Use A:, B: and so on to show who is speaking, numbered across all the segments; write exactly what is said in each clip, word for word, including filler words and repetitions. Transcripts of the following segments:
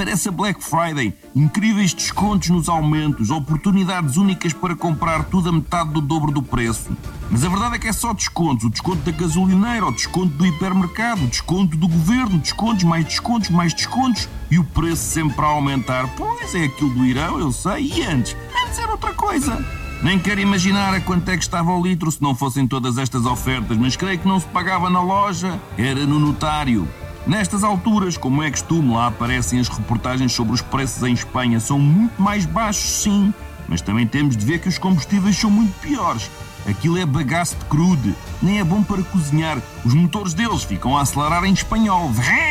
A: Parece a Black Friday, incríveis descontos nos aumentos, oportunidades únicas para comprar tudo a metade do dobro do preço. Mas a verdade é que é só descontos, o desconto da gasolineira, o desconto do hipermercado, o desconto do governo, descontos, mais descontos, mais descontos e o preço sempre a aumentar. Pois é aquilo do Irão, eu sei, e antes? Antes era outra coisa. Nem quero imaginar a quanto é que estava o litro se não fossem todas estas ofertas, mas creio que não se pagava na loja, era no notário. Nestas alturas, como é costume, lá aparecem as reportagens sobre os preços em Espanha. São muito mais baixos, sim, mas também temos de ver que os combustíveis são muito piores. Aquilo é bagaço de crude, nem é bom para cozinhar. Os motores deles ficam a acelerar em espanhol,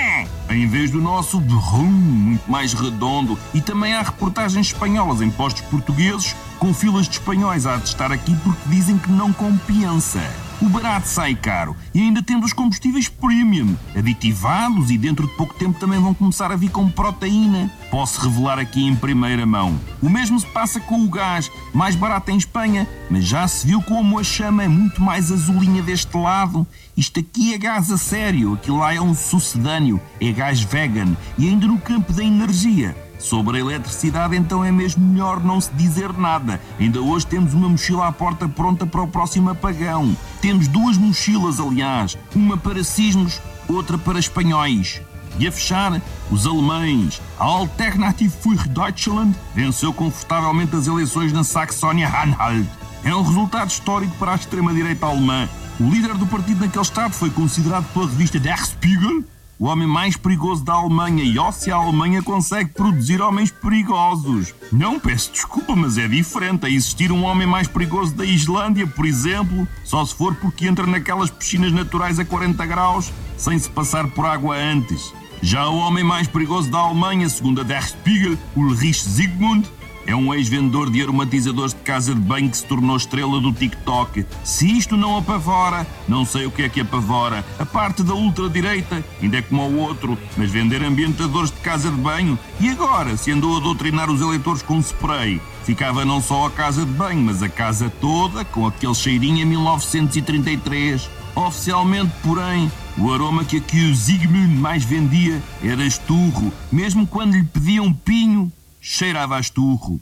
A: em vez do nosso brum, muito mais redondo. E também há reportagens espanholas em postos portugueses com filas de espanhóis a atestar aqui porque dizem que não compensa. O barato sai caro e ainda temos os combustíveis premium, aditivados e dentro de pouco tempo também vão começar a vir com proteína. Posso revelar aqui em primeira mão. O mesmo se passa com o gás, mais barato em Espanha, mas já se viu como a chama é muito mais azulinha deste lado. Isto aqui é gás a sério, aquilo lá é um sucedâneo, é gás vegan e ainda no campo da energia. Sobre a eletricidade, então, é mesmo melhor não se dizer nada. Ainda hoje temos uma mochila à porta pronta para o próximo apagão. Temos duas mochilas, aliás. Uma para sismos, outra para espanhóis. E a fechar, os alemães. A Alternative für Deutschland venceu confortavelmente as eleições na Saxónia-Anhalt. É um resultado histórico para a extrema-direita alemã. O líder do partido naquele estado foi considerado pela revista Der Spiegel o homem mais perigoso da Alemanha, e ó se a Alemanha consegue produzir homens perigosos. Não, peço desculpa, mas é diferente. A existir um homem mais perigoso da Islândia, por exemplo, só se for porque entra naquelas piscinas naturais a quarenta graus sem se passar por água antes. Já o homem mais perigoso da Alemanha, segundo a Der Spiegel, Ulrich Zygmunt, é um ex-vendedor de aromatizadores de casa de banho que se tornou estrela do TikTok. Se isto não apavora, não sei o que é que apavora. A parte da ultradireita ainda é como o outro, mas vender ambientadores de casa de banho. E agora, se andou a doutrinar os eleitores com spray, ficava não só a casa de banho, mas a casa toda com aquele cheirinho em mil novecentos e trinta e três. Oficialmente, porém, o aroma que aqui o Zygmunt mais vendia era esturro. Mesmo quando lhe pediam pinho, cheirava a esturro.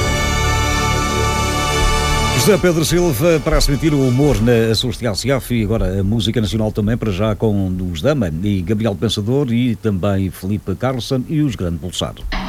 B: José Pedro Silva para sentir o humor na Celestial C F e agora a música nacional também, para já com os Dama e Gabriel Pensador e também Felipe Carlson e os Grande Pulsar.